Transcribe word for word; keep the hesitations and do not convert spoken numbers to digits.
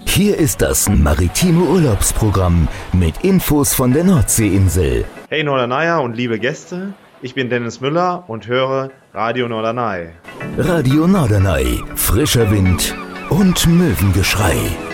Hier ist das maritime Urlaubsprogramm mit Infos von der Nordseeinsel. Hey Norderney und liebe Gäste, ich bin Dennis Müller und höre Radio Norderney. Radio Norderney, frischer Wind und Möwengeschrei.